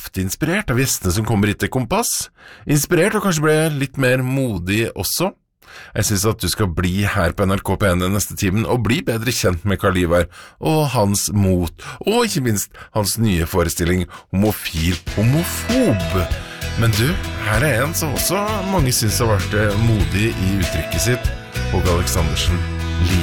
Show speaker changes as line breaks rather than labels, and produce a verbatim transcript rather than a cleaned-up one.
kraftig inspirert av gjestene som kommer hit til Kompass. Inspirert og kanskje ble litt mer modig også. Jeg synes at du skal bli her på N R K P en den neste timen og bli bedre kjent med Karl Ivar og hans mot, og ikke minst hans nye forestilling Homofil homofob. Men du, her er en som også mange synes har vært modig i uttrykket sitt, Åge Aleksandersen.